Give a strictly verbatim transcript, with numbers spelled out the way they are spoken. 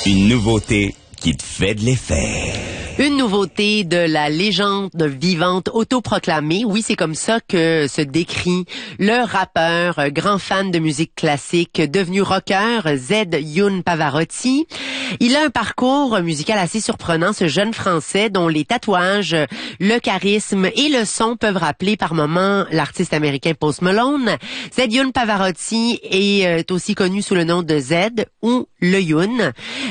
Une nouveauté qui te fait de l'effet. Une nouveauté de la légende vivante autoproclamée. Oui, c'est comme ça que se décrit le rappeur, grand fan de musique classique, devenu rocker, Zed Youn Pavarotti. Il a un parcours musical assez surprenant, ce jeune Français dont les tatouages, le charisme et le son peuvent rappeler par moments l'artiste américain Post Malone. Zed Youn Pavarotti est aussi connu sous le nom de Zed ou le Youn.